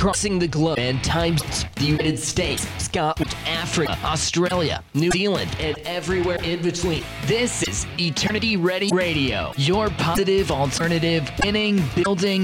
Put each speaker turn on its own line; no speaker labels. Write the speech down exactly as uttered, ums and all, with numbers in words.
crossing the globe and times the United States, Scotland, Africa, Australia, New Zealand, and everywhere in between. This is Eternity Ready Radio, your positive alternative, winning, building,